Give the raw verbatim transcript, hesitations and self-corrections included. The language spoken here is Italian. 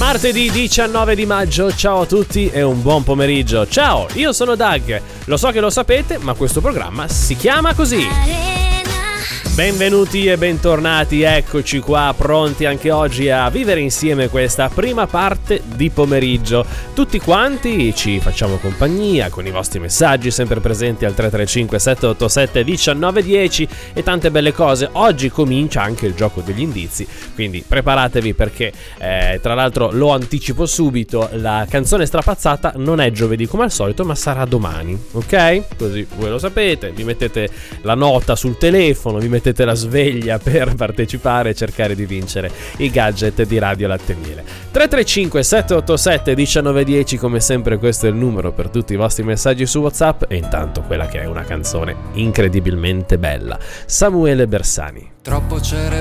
Martedì diciannove di maggio, ciao a tutti e un buon pomeriggio. Ciao, io sono Doug, lo so che lo sapete, ma questo programma si chiama così. Benvenuti e bentornati, eccoci qua, pronti anche oggi a vivere insieme questa prima parte di pomeriggio. Tutti quanti ci facciamo compagnia con i vostri messaggi sempre presenti al tre tre cinque sette otto sette uno nove uno zero e tante belle cose. Oggi comincia anche il gioco degli indizi, quindi preparatevi perché eh, tra l'altro lo anticipo subito, la canzone strapazzata non è giovedì come al solito ma sarà domani, ok? Così voi lo sapete, vi mettete la nota sul telefono, vi mettete la sveglia per partecipare e cercare di vincere i gadget di Radio Latte e Miele. Tre tre cinque sette otto sette uno nove uno zero, come sempre questo è il numero per tutti i vostri messaggi su WhatsApp, e intanto quella che è una canzone incredibilmente bella, Samuele Bersani. Troppo c'era